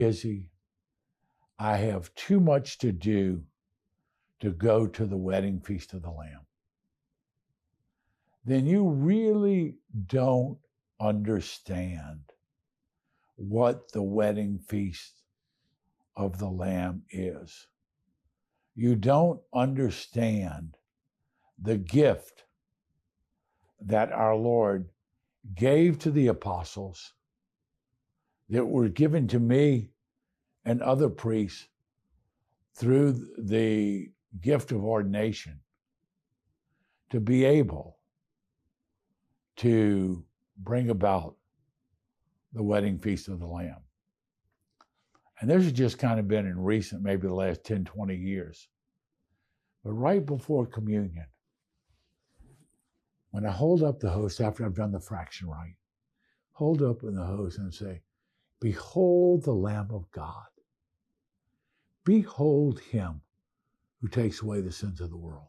busy. I have too much to do to go to the wedding feast of the Lamb. Then you really don't understand what the wedding feast of the Lamb is. You don't understand the gift that our Lord gave to the apostles, that were given to me and other priests through the gift of ordination, to be able to bring about the wedding feast of the Lamb. And this has just kind of been in recent, maybe the last 10, 20 years. But right before communion, when I hold up the host after I've done the fraction rite, hold up in the host and say, "Behold the Lamb of God. Behold him who takes away the sins of the world."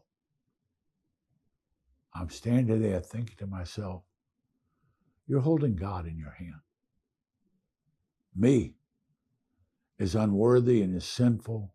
I'm standing there thinking to myself, you're holding God in your hand. Me, as unworthy and as sinful,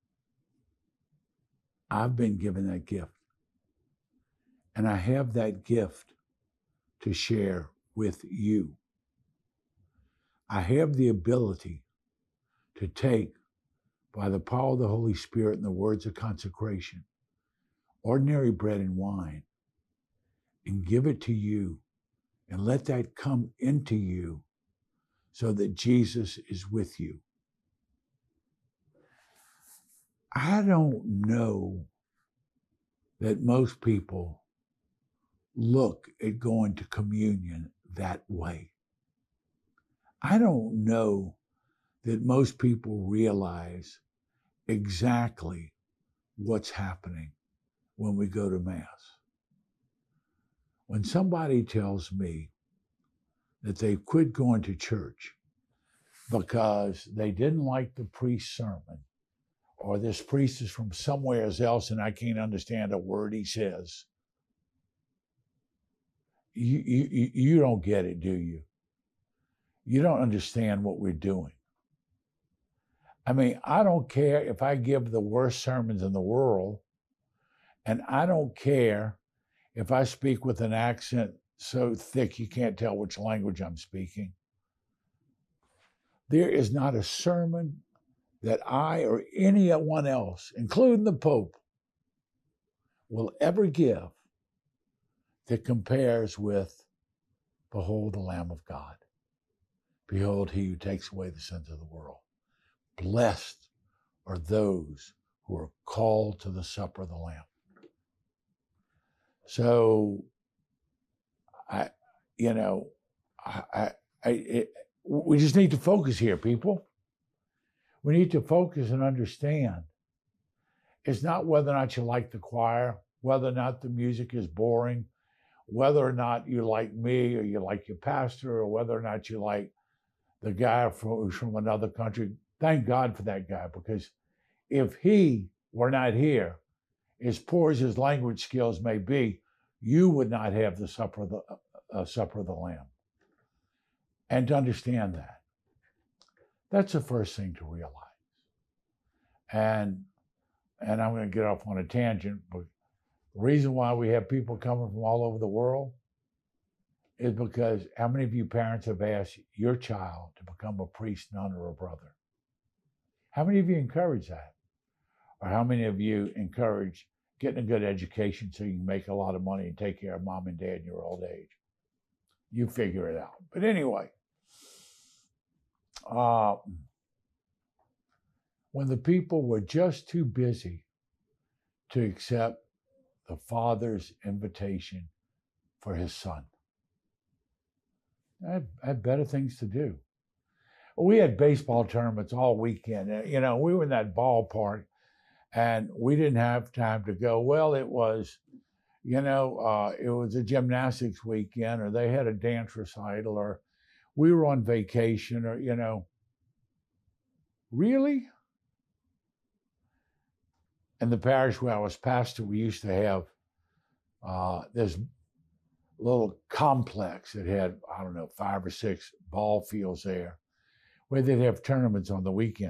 I've been given that gift. And I have that gift to share with you. I have the ability to take, by the power of the Holy Spirit and the words of consecration, ordinary bread and wine, and give it to you, and let that come into you so that Jesus is with you. I don't know that most people look at going to communion that way. I don't know that most people realize exactly what's happening when we go to Mass. When somebody tells me that they quit going to church because they didn't like the priest's sermon, or this priest is from somewhere else and I can't understand a word he says, you don't get it, do you? You don't understand what we're doing. I mean, I don't care if I give the worst sermons in the world, and I don't care if I speak with an accent so thick you can't tell which language I'm speaking. There is not a sermon that I or anyone else, including the Pope, will ever give that compares with, "Behold the Lamb of God. Behold he who takes away the sins of the world. Blessed are those who are called to the supper of the Lamb." So, we just need to focus here, people. We need to focus and understand. It's not whether or not you like the choir, whether or not the music is boring, whether or not you like me or you like your pastor, or whether or not you like the guy who's from another country. Thank God for that guy, because if he were not here, as poor as his language skills may be, you would not have the supper of the Lamb. And to understand that, that's the first thing to realize. And I'm going to get off on a tangent, but the reason why we have people coming from all over the world is because how many of you parents have asked your child to become a priest, nun, or a brother? How many of you encourage that? Or how many of you encourage getting a good education so you can make a lot of money and take care of mom and dad in your old age? You figure it out. But anyway, when the people were just too busy to accept the Father's invitation for his Son, I had better things to do. We had baseball tournaments all weekend. We were in that ballpark, and we didn't have time to go. Well, it was, it was a gymnastics weekend, or they had a dance recital, or we were on vacation, or, really? In the parish where I was pastor, we used to have this little complex that had, 5 or 6 ball fields there. where they'd have tournaments on the weekend.